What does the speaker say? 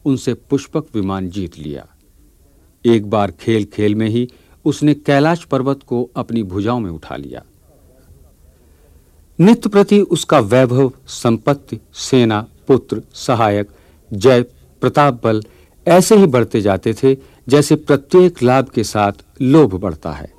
उनसे पुष्पक विमान जीत लिया। एक बार खेल-खेल में ही उसने कैलाश पर्वत को अपनी भुजाओं में उठा लिया। नित्य प्रति उसका वैभव, संपत्ति, सेना, पुत्र, सहायक, जय, प्रताप, बल ऐसे ही बढ़ते जाते थे जैसे प्रत्येक लाभ के साथ लोभ बढ़ता है।